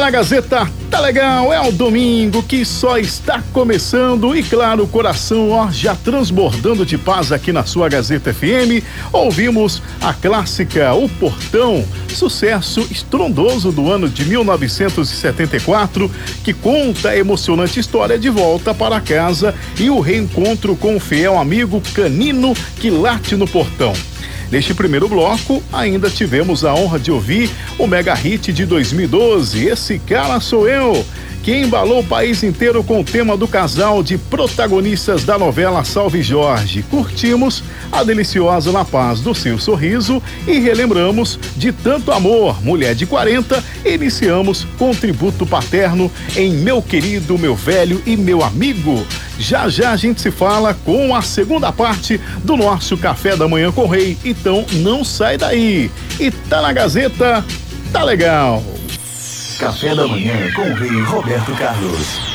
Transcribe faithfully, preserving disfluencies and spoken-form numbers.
na Gazeta, tá legal, é o domingo que só está começando e claro, o coração ó, já transbordando de paz aqui na sua Gazeta F M. Ouvimos a clássica O Portão, sucesso estrondoso do ano de mil novecentos e setenta e quatro, que conta a emocionante história de volta para casa e o reencontro com o fiel amigo canino que late no portão. Neste primeiro bloco, ainda tivemos a honra de ouvir o mega hit de dois mil e doze, Esse Cara Sou Eu, que embalou o país inteiro com o tema do casal de protagonistas da novela Salve Jorge. Curtimos a deliciosa Na Paz do Seu Sorriso e relembramos De Tanto Amor, Mulher de quarenta, e iniciamos com o tributo paterno em Meu Querido, Meu Velho e Meu Amigo. Já já a gente se fala com a segunda parte do nosso Café da Manhã com o Rei, então não sai daí. E tá na Gazeta, tá legal. Café da Manhã com o Rei Roberto Carlos.